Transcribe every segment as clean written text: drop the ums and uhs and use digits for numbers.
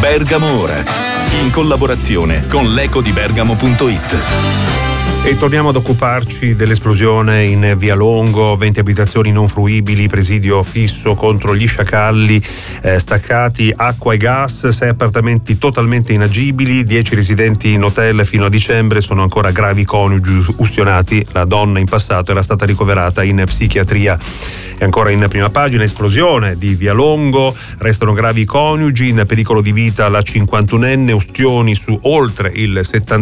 Bergamo Ora, in collaborazione con l'ecodibergamo.it. E torniamo ad occuparci dell'esplosione in Via Longo, 20 abitazioni non fruibili, presidio fisso contro gli sciacalli, staccati acqua e gas, 6 appartamenti totalmente inagibili, 10 residenti in hotel fino a dicembre, sono ancora gravi coniugi ustionati, la donna in passato era stata ricoverata in psichiatria. E ancora in prima pagina, esplosione di Via Longo, restano gravi coniugi, in pericolo di vita la 51enne, ustioni su oltre il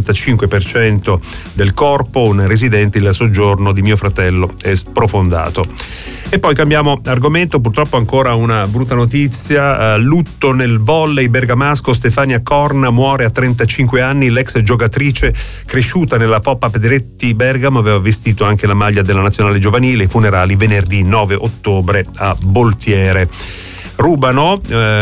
75% del corpo, un residente, il soggiorno di mio fratello è sprofondato. E poi cambiamo argomento, purtroppo ancora una brutta notizia, lutto nel volley bergamasco, Stefania Corna muore a 35 anni, l'ex giocatrice cresciuta nella Foppa Pedretti Bergamo aveva vestito anche la maglia della nazionale giovanile, i funerali venerdì 9 ottobre a Boltiere. Rubano,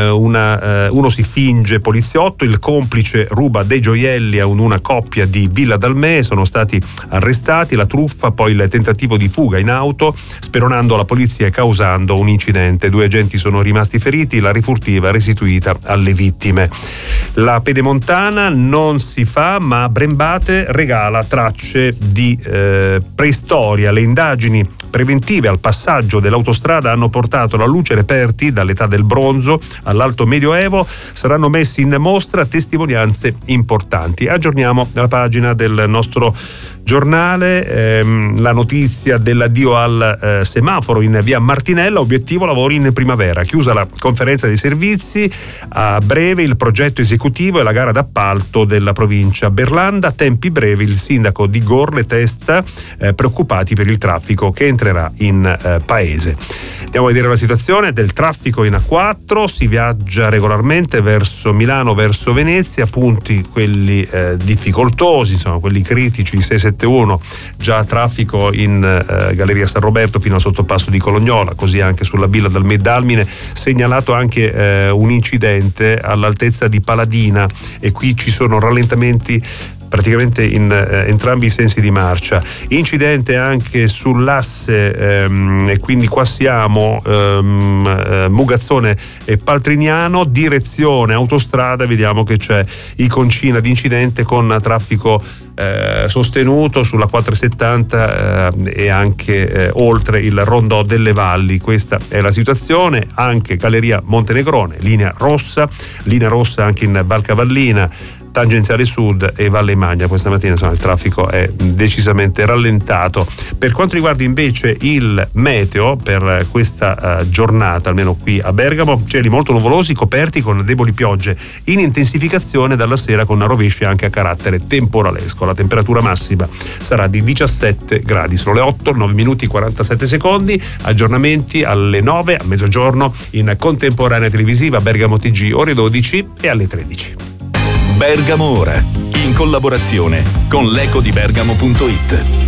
uno si finge poliziotto, il complice ruba dei gioielli a una coppia di Villa Dalmè, sono stati arrestati, la truffa, poi il tentativo di fuga in auto, speronando la polizia e causando un incidente. 2 agenti sono rimasti feriti, la rifurtiva restituita alle vittime. La pedemontana non si fa, ma Brembate regala tracce di preistoria. Le indagini preventive al passaggio dell'autostrada hanno portato alla luce reperti dall'età del bronzo all'alto medioevo, saranno messi in mostra testimonianze importanti. Aggiorniamo la pagina del nostro giornale, la notizia dell'addio al semaforo in via Martinella, obiettivo lavori in primavera, chiusa la conferenza dei servizi, a breve il progetto esecutivo e la gara d'appalto della provincia. Berlanda, tempi brevi, il sindaco di Gorle Testa, preoccupati per il traffico che entrerà in paese. Andiamo a vedere la situazione del traffico in A4, si viaggia regolarmente verso Milano, verso Venezia, punti quelli difficoltosi, insomma quelli critici, 671, già traffico in Galleria San Roberto fino al sottopasso di Colognola, così anche sulla Villa Dalmè, segnalato anche un incidente all'altezza di Paladina e qui ci sono rallentamenti praticamente in entrambi i sensi di marcia. Incidente anche sull'asse e quindi qua siamo Mugazzone e Paltrignano, direzione autostrada, vediamo che c'è Iconcina di incidente con traffico sostenuto sulla 470 e anche oltre il rondò delle Valli. Questa è la situazione. Anche Galleria Montenegrone, linea rossa anche in Valcavallina, tangenziale sud e Valle Magna. Questa mattina insomma il traffico è decisamente rallentato. Per quanto riguarda invece il meteo per questa giornata, almeno qui a Bergamo, cieli molto nuvolosi coperti con deboli piogge in intensificazione dalla sera, con rovesci anche a carattere temporalesco. La temperatura massima sarà di 17 gradi. Sono le 8, 9 minuti 47 secondi, aggiornamenti alle 9 a mezzogiorno in contemporanea televisiva Bergamo TG, ore 12 e alle 13. Bergamo Ora, in collaborazione con l'ecodibergamo.it.